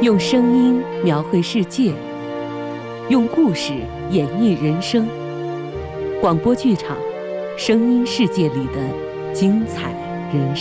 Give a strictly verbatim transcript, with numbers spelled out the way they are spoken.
用声音描绘世界，用故事演绎人生。广播剧场，声音世界里的精彩人生。